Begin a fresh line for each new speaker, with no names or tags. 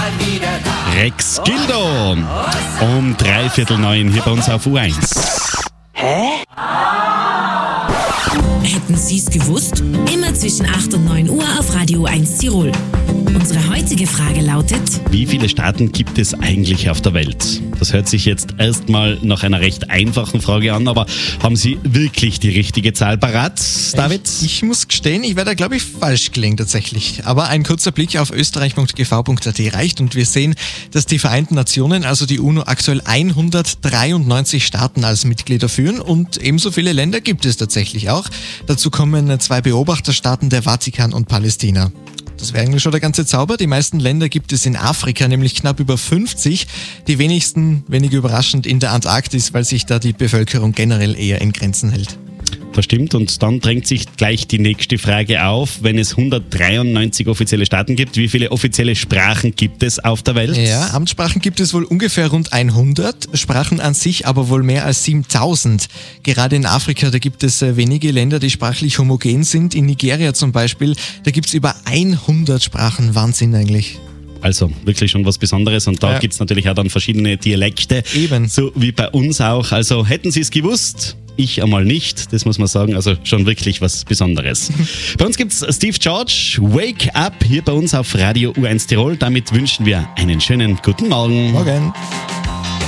Rex Gildo um 8:45 hier bei uns auf U1.
Hätten Sie es gewusst? Immer zwischen 8 und 9 Uhr auf Radio 1 Tirol. Unsere heutige Frage lautet:
Wie viele Staaten gibt es eigentlich auf der Welt? Das hört sich jetzt erstmal nach einer recht einfachen Frage an, aber haben Sie wirklich die richtige Zahl parat, David?
Ich muss gestehen, ich werde da, glaube ich, falsch gelegen tatsächlich. Aber ein kurzer Blick auf österreich.gv.at reicht und wir sehen, dass die Vereinten Nationen, also die UNO, aktuell 193 Staaten als Mitglieder führen und ebenso viele Länder gibt es tatsächlich auch. Dazu kommen 2 Beobachterstaaten, der Vatikan und Palästina. Das wäre eigentlich schon der ganze Zauber. Die meisten Länder gibt es in Afrika, nämlich knapp über 50. Die wenigsten, wenig überraschend, in der Antarktis, weil sich da die Bevölkerung generell eher in Grenzen hält.
Das stimmt, und dann drängt sich gleich die nächste Frage auf. Wenn es 193 offizielle Staaten gibt, wie viele offizielle Sprachen gibt es auf der Welt?
Ja, Amtssprachen gibt es wohl ungefähr rund 100, Sprachen an sich aber wohl mehr als 7000. Gerade in Afrika, da gibt es wenige Länder, die sprachlich homogen sind. In Nigeria zum Beispiel, da gibt es über 100 Sprachen. Wahnsinn eigentlich.
Also wirklich schon was Besonderes, und da gibt es natürlich auch dann verschiedene Dialekte.
Eben.
So wie bei uns auch. Also hätten Sie es gewusst? Ich einmal nicht, das muss man sagen, also schon wirklich was Besonderes. Bei uns gibt es Steve George, Wake Up, hier bei uns auf Radio U1 Tirol. Damit wünschen wir einen schönen guten Morgen.
Morgen.